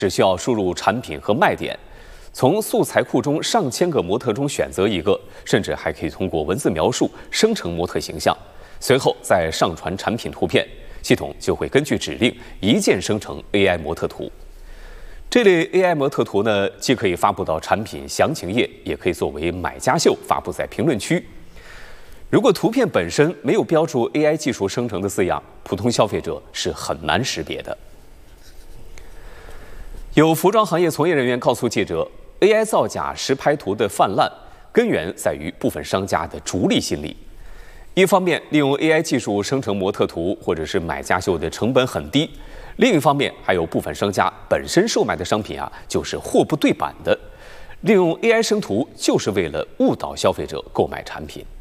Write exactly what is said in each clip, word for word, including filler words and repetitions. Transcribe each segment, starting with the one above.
只需要输入产品和卖点，从素材库中上千个模特中选择一个，甚至还可以通过文字描述生成模特形象，随后再上传产品图片，系统就会根据指令一键生成 A I 模特图。这类 A I 模特图呢，既可以发布到产品详情页，也可以作为买家秀发布在评论区。如果图片本身没有标注 A I 技术生成的字样，普通消费者是很难识别的。有服装行业从业人员告诉记者 ，A I 造假实拍图的泛滥，根源在于部分商家的逐利心理。一方面，利用 A I 技术生成模特图或者是买家秀的成本很低；另一方面，还有部分商家本身售卖的商品啊，就是货不对版的，利用 A I 生图就是为了误导消费者购买产品。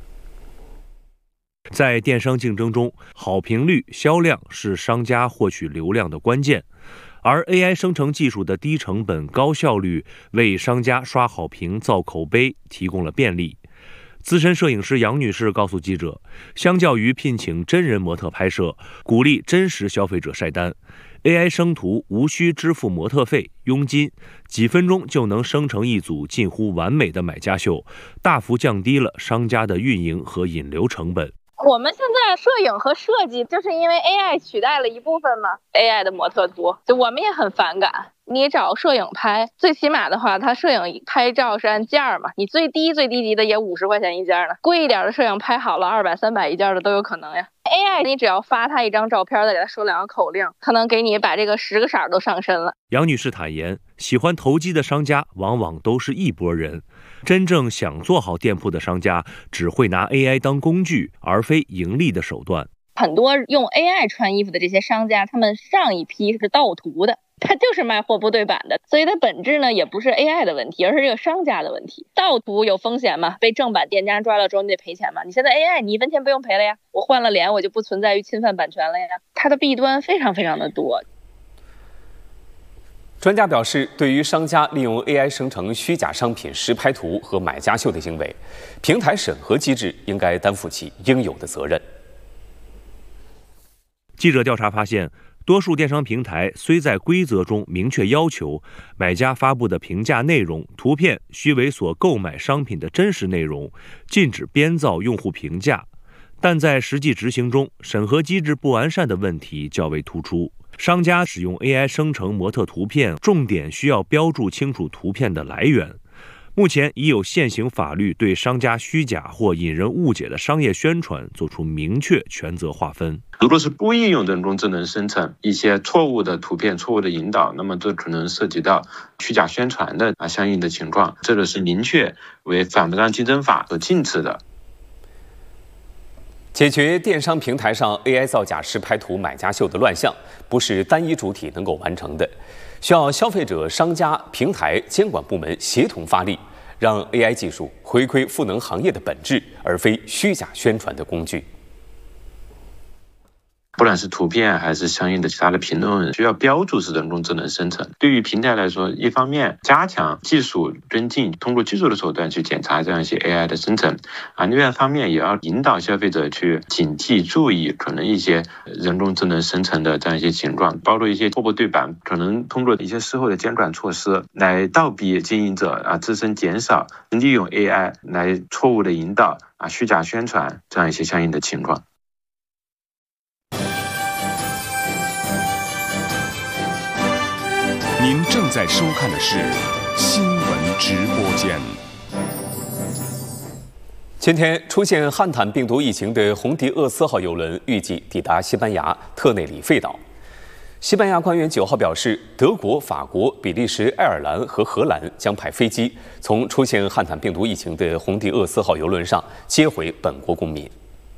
在电商竞争中，好评率、销量是商家获取流量的关键，而 A I 生成技术的低成本、高效率，为商家刷好评、造口碑提供了便利。资深摄影师杨女士告诉记者，相较于聘请真人模特拍摄，鼓励真实消费者晒单， A I 生图无需支付模特费、佣金，几分钟就能生成一组近乎完美的买家秀，大幅降低了商家的运营和引流成本。 我们现在摄影和设计就是因为 A I 取代了一部分嘛 ，A I 的模特图，就我们也很反感。你找摄影拍，最起码的话，它摄影拍照是按件儿嘛，你最低最低级的也五十块钱一件呢，贵一点的摄影拍好了二百三百一件的都有可能呀。A I 你只要发它一张照片，再给它说两个口令，它能给你把这个十个色都上身了。 杨女士坦言，喜欢投机的商家往往都是一拨人，真正想做好店铺的商家只会拿 A I 当工具，而非盈利的手段。 很多用 A I 穿衣服的这些商家，他们上一批是盗图的，它就是卖货不对版的，所以它本质呢也不是 A I 的问题，而是这个商家的问题。盗图有风险吗？被正版店家抓到之后你得赔钱吗？你现在 A I 你一分钱不用赔了呀，我换了脸我就不存在于侵犯版权了呀。它的弊端非常非常的多。 专家表示，对于商家利用 A I 生成虚假商品实拍图和买家秀的行为，平台审核机制应该担负起应有的责任。 记者调查发现，多数电商平台虽在规则中明确要求买家发布的评价内容、图片须为所购买商品的真实内容，禁止编造用户评价，但在实际执行中，审核机制不完善的问题较为突出。商家使用 A I 生成模特图片，重点需要标注清楚图片的来源。目前已有现行法律对商家虚假或引人误解的商业宣传作出明确权责划分。 如果是故意用人工智能生成一些错误的图片、错误的引导，那么这可能涉及到虚假宣传的啊相应的情况，这个是明确为反不当竞争法所禁止的。 解决电商平台上 A I 造假实拍图买家秀的乱象，不是单一主体能够完成的，需要消费者、商家、平台、监管部门协同发力，让 A I 技术回归赋能行业的本质，而非虚假宣传的工具。 不管是图片还是相应的其他的评论，需要标注是人工智能生成。对于平台来说，一方面加强技术跟进，通过技术的手段去检查这样一些 A I 的生成啊；另外一方面也要引导消费者去警惕、注意可能一些人工智能生成的这样一些情况，包括一些货不对版，可能通过一些事后的监管措施来倒逼经营者啊自身减少利用 A I 来错误的引导啊虚假宣传这样一些相应的情况。 您正在收看的是新闻直播间。 前天出现汉坦病毒疫情的红迪厄斯号邮轮预计抵达西班牙特内里费岛。西班牙官员九号表示，德国、法国、比利时、爱尔兰和荷兰将派飞机从出现汉坦病毒疫情的红迪厄斯号邮轮上接回本国公民。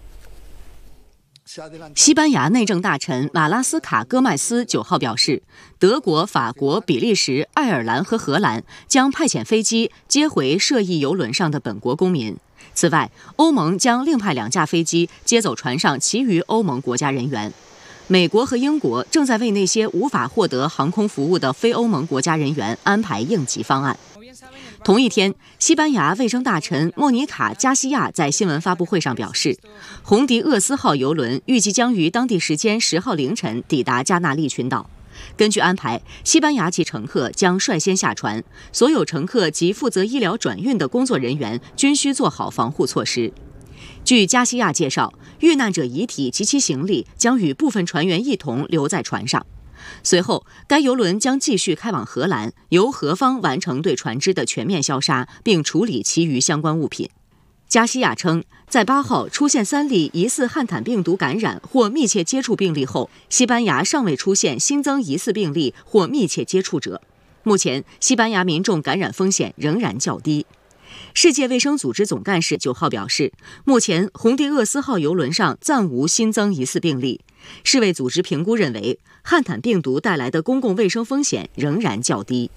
西班牙内政大臣马拉斯卡戈麦斯九号表示，德国、法国、比利时、爱尔兰和荷兰将派遣飞机接回涉疫邮轮上的本国公民。此外，欧盟将另派两架飞机接走船上其余欧盟国家人员。美国和英国正在为那些无法获得航空服务的非欧盟国家人员安排应急方案。同一天，西班牙卫生大臣莫妮卡·加西亚在新闻发布会上表示，红迪厄斯号邮轮预计将于当地时间十号凌晨抵达加那利群岛。 根据安排，西班牙籍乘客将率先下船，所有乘客及负责医疗转运的工作人员均需做好防护措施。据加西亚介绍，遇难者遗体及其行李将与部分船员一同留在船上。随后，该邮轮将继续开往荷兰，由荷方完成对船只的全面消杀，并处理其余相关物品。加西亚称，在八号出现三例疑似汉坦病毒感染或密切接触病例后，西班牙尚未出现新增疑似病例或密切接触者。目前，西班牙民众感染风险仍然较低。世界卫生组织总干事九号表示，目前红地厄斯号邮轮上暂无新增疑似病例。世卫组织评估认为，汉坦病毒带来的公共卫生风险仍然较低。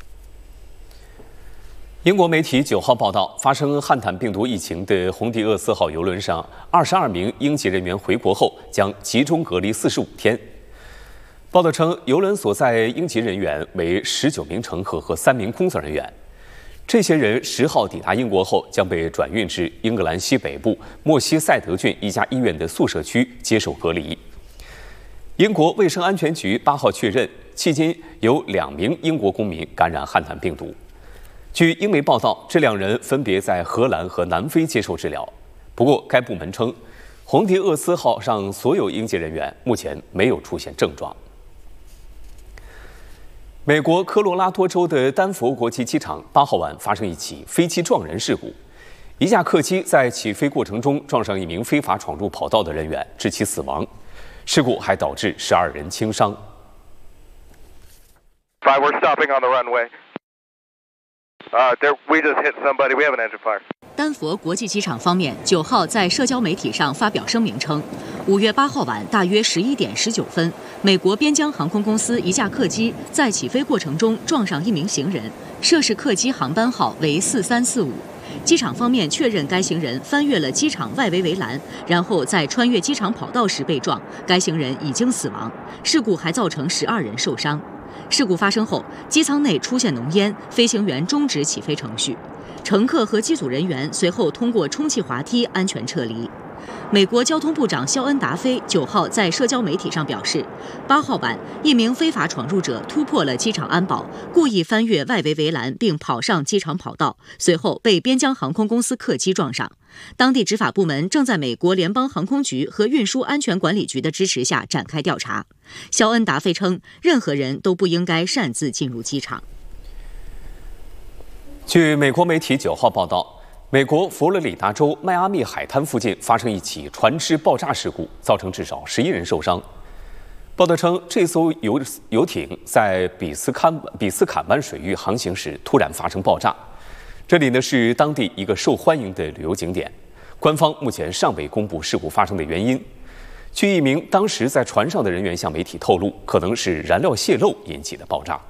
英国媒体九号报道，发生汉坦病毒疫情的红地厄斯号邮轮上，二十二名英籍人员回国后将集中隔离四十五天。报道称，邮轮所在英籍人员为十九名乘客和三名工作人员。这些人十号抵达英国后，将被转运至英格兰西北部莫西塞德郡一家医院的宿舍区接受隔离。英国卫生安全局八号确认，迄今有两名英国公民感染汉坦病毒。据英媒报道，这两人分别在荷兰和南非接受治疗。不过，该部门称，红迪厄斯号上所有英籍人员目前没有出现症状。美国科罗拉多州的丹佛国际机场八号晚发生一起飞机撞人事故，一架客机在起飞过程中撞上一名非法闯入跑道的人员，致其死亡。事故还导致十二人轻伤。 Five, we're stopping on the runway. Uh, there, we just hit somebody. We have an engine fire. 丹佛国际机场方面九号在社交媒体上发表声明称，五月八号晚大约十一点十九分，美国边疆航空公司一架客机在起飞过程中撞上一名行人，涉事客机航班号为四三四五。机场方面确认该行人翻越了机场外围围栏，然后在穿越机场跑道时被撞，该行人已经死亡。事故还造成十二人受伤。事故发生后，机舱内出现浓烟，飞行员终止起飞程序。乘客和机组人员随后通过充气滑梯安全撤离。美国交通部长肖恩·达菲九号在社交媒体上表示，八号晚，一名非法闯入者突破了机场安保，故意翻越外围围栏并跑上机场跑道，随后被边疆航空公司客机撞上。当地执法部门正在美国联邦航空局和运输安全管理局的支持下展开调查。肖恩·达菲称，任何人都不应该擅自进入机场。 据美国媒体九号报道，美国佛罗里达州迈阿密海滩附近发生一起船只爆炸事故，造成至少十一人受伤。报道称，这艘游游艇在比斯坎比斯坎湾水域航行时突然发生爆炸。这里呢是当地一个受欢迎的旅游景点，官方目前尚未公布事故发生的原因。据一名当时在船上的人员向媒体透露，可能是燃料泄漏引起的爆炸。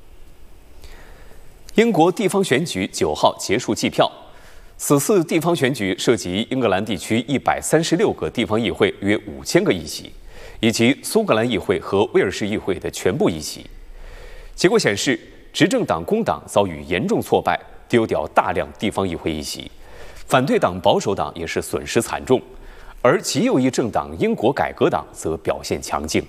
英国地方选举九号结束计票，此次地方选举涉及英格兰地区一百三十六个地方议会约五千个议席，以及苏格兰议会和威尔士议会的全部议席。结果显示，执政党工党遭遇严重挫败，丢掉大量地方议会议席；反对党保守党也是损失惨重，而极右翼政党英国改革党则表现强劲。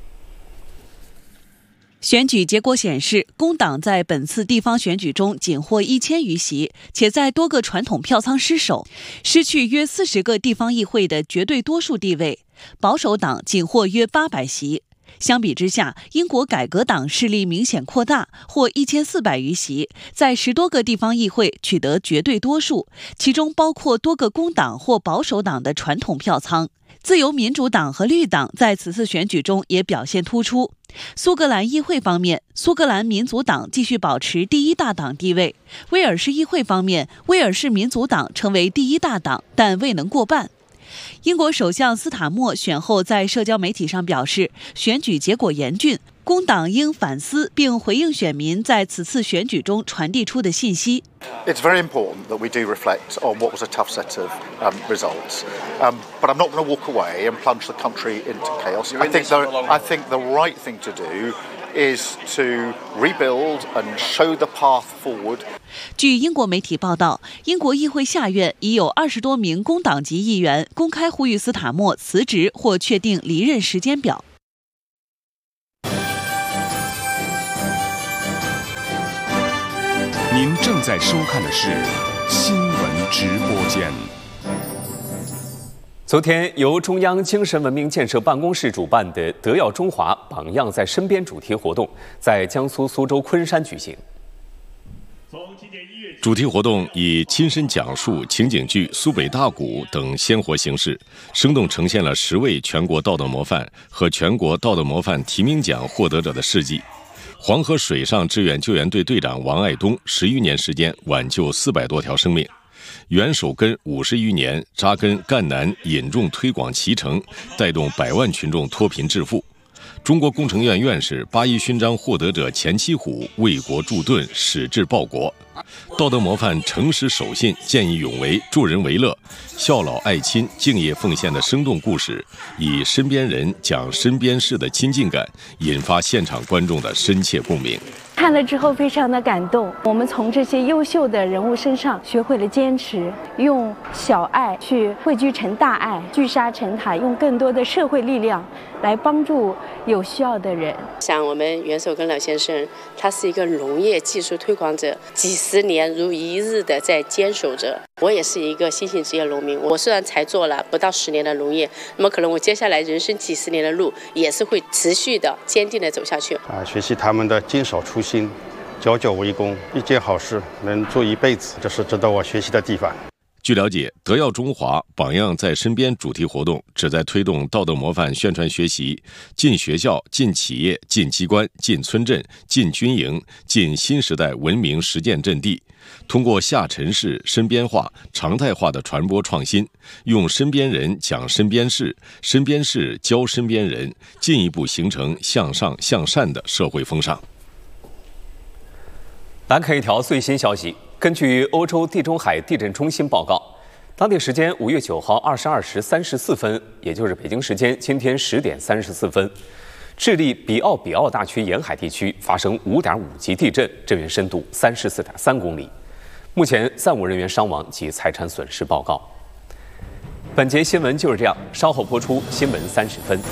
选举结果显示，工党在本次地方选举中仅获一千余席，且在多个传统票仓失守，失去约四十个地方议会的绝对多数地位。保守党仅获约八百席。相比之下，英国改革党势力明显扩大，获一千四百余席，在十多个地方议会取得绝对多数，其中包括多个工党或保守党的传统票仓。自由民主党和绿党在此次选举中也表现突出。苏格兰议会方面，苏格兰民族党继续保持第一大党地位；威尔士议会方面，威尔士民族党成为第一大党，但未能过半。英国首相斯塔默选后在社交媒体上表示，选举结果严峻，工党应反思并回应选民在此次选举中传递出的信息。 It's very important that we do reflect on what was a tough set of um, results, um, but I'm not going to walk away and plunge the country into chaos. I think the, I think the right thing to do is to rebuild and show the path forward. 据英国媒体报道，英国议会下院已有二十多名工党籍议员公开呼吁斯塔默辞职或确定离任时间表。 您正在收看的是新闻直播间。 昨天，由中央精神文明建设办公室主办的“德耀中华，榜样在身边”主题活动在江苏苏州昆山举行。 主题活动以亲身讲述情景剧、苏北大鼓等鲜活形式，生动呈现了十位全国道德模范和全国道德模范提名奖获得者的事迹。黄河水上志愿救援队队长王爱东十余年时间挽救四百多条生命，袁守根五十余年扎根赣南，引众推广脐橙，带动百万群众脱贫致富。中国工程院院士、八一勋章获得者钱七虎为国助盾，矢志报国。道德模范诚实守信、见义勇为、助人为乐、孝老爱亲、敬业奉献的生动故事，以身边人讲身边事的亲近感，引发现场观众的深切共鸣。 看了之后非常的感动，我们从这些优秀的人物身上学会了坚持，用小爱去汇聚成大爱，聚沙成塔，用更多的社会力量来帮助有需要的人。 像我们袁守根老先生，他是一个农业技术推广者，几十年如一日的在坚守着。我也是一个新型职业农民，我虽然才做了不到十年的农业，那么可能我接下来人生几十年的路也是会持续的坚定的走下去。 啊，学习他们的坚守初心，久久为功，一件好事能做一辈子，这是值得我学习的地方。 据了解，德耀中华，榜样在身边主题活动旨在推动道德模范宣传学习，进学校、进企业、进机关、进村镇、进军营、进新时代文明实践阵地，通过下沉式身边话、常态化的传播创新，用身边人讲身边事，身边事教身边人，进一步形成向上向善的社会风尚。 来看一条最新消息。根据欧洲地中海地震中心报告，当地时间五月九号二十二时三十四分，也就是北京时间今天十点三十四分，智利比奥比奥大区沿海地区发生五点五级地震，震源深度三十四点三公里。目前暂无人员伤亡及财产损失报告。本节新闻就是这样，稍后播出新闻三十分。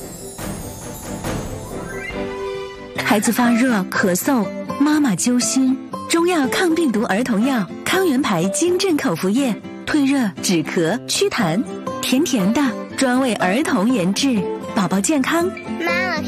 孩子发热、咳嗽，妈妈揪心。中药抗病毒儿童药康源牌金镇口服液，退热、止咳、祛痰，甜甜的，专为儿童研制，宝宝健康。妈妈。